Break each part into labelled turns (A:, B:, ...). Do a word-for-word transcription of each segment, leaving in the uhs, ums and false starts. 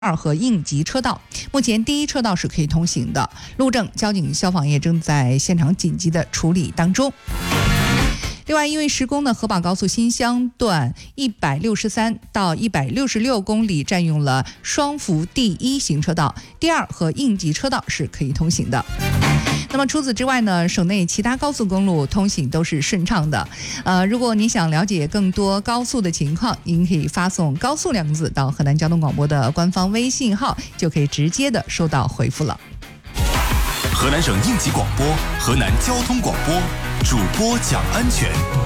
A: 二和应急车道。目前第一车道是可以通行的，路政、交警、消防业正在现场紧急的处理当中。另外，因为施工呢，河宝高速新乡段一百六十三到一百六十六公里占用了双福第一行车道，第二和应急车道是可以通行的。那么除此之外呢，省内其他高速公路通行都是顺畅的。呃，如果你想了解更多高速的情况，您可以发送高速两个字到河南交通广播的官方微信号，就可以直接的收到回复了。
B: 河南省应急广播，河南交通广播，主播讲安全。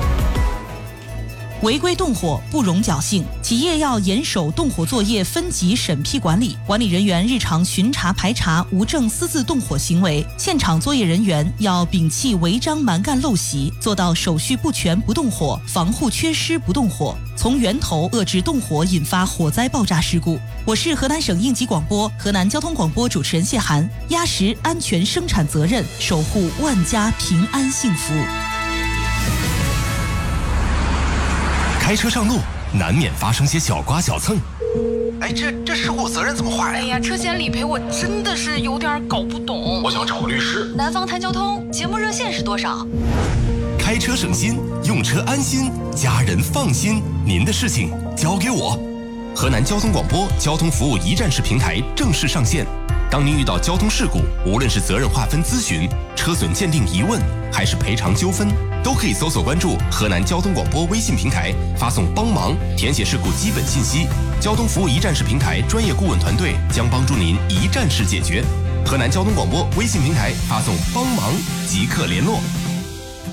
C: 违规动火不容侥幸，企业要严守动火作业分级审批管理，管理人员日常巡查排查无证私自动火行为，现场作业人员要摒弃违章蛮干陋习，做到手续不全不动火，防护缺失不动火，从源头遏制动火引发火灾爆炸事故。我是河南省应急广播、河南交通广播主持人谢涵，压实安全生产责任，守护万家平安幸福。
B: 开车上路难免发生些小刮小蹭，
D: 哎，这这事故责任怎么划呀？
E: 哎呀，车险理赔我真的是有点搞不懂。
D: 我想找个律师。
E: 南方谈交通节目热线是多少？
B: 开车省心，用车安心，家人放心，您的事情交给我。河南交通广播交通服务一站式平台正式上线。当您遇到交通事故，无论是责任划分咨询、车损鉴定疑问，还是赔偿纠纷，都可以搜索关注河南交通广播微信平台，发送帮忙，填写事故基本信息。交通服务一站式平台专业顾问团队将帮助您一站式解决。河南交通广播微信平台发送帮忙即刻联络。